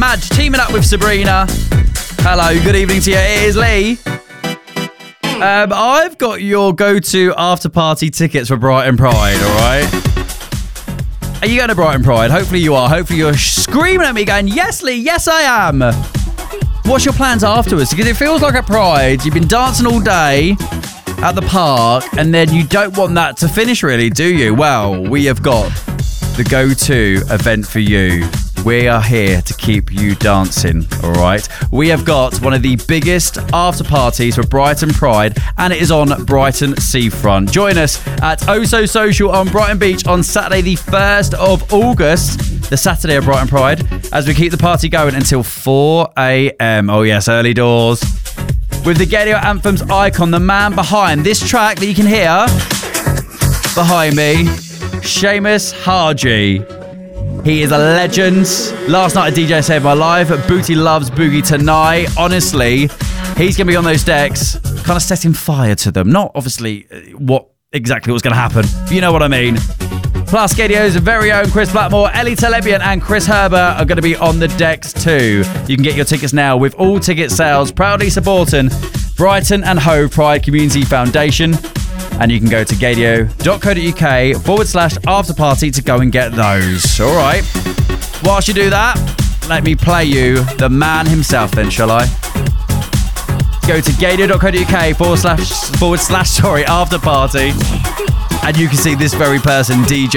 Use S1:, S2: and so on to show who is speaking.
S1: Madge teaming up with Sabrina. Hello, good evening to you. It is Lee. I've got your go-to after-party tickets for Brighton Pride, all right? Are you going to Brighton Pride? Hopefully you are. Hopefully you're screaming at me going, yes, Lee, yes, I am. What's your plans afterwards? Because it feels like at Pride, you've been dancing all day at the park, and then you don't want that to finish, really, do you? Well, we have got the go-to event for you. We are here to keep you dancing, all right? We have got one of the biggest after parties for Brighton Pride, and it is on Brighton Seafront. Join us at Oh So Social on Brighton Beach on Saturday, the 1st of August, the Saturday of Brighton Pride, as we keep the party going until 4 a.m. Oh yes, early doors. With the Gadio Anthems icon, the man behind this track that you can hear behind me, Seamus Haji. He is a legend. Last night a DJ saved my life. Booty loves Boogie tonight. Honestly, he's going to be on those decks, kind of setting fire to them. Not obviously what exactly was going to happen, but you know what I mean. Plus, Gadio's very own Chris Blackmore, Ellie Telebian and Chris Herbert are going to be on the decks too. You can get your tickets now with all ticket sales proudly supporting Brighton and Hove Pride Community Foundation. And you can go to gadio.co.uk/afterparty to go and get those. All right. Whilst you do that, let me play you the man himself then, shall I? Go to gadio.co.uk/afterparty. And you can see this very person, DJ